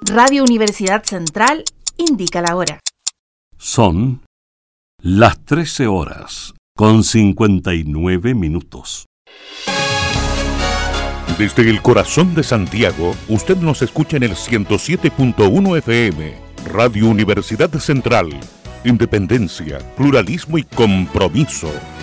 Radio Universidad Central indica la hora. Son las 13:59. Desde el corazón de Santiago, usted nos escucha en el 107.1 FM, Radio Universidad Central. Independencia, pluralismo y compromiso.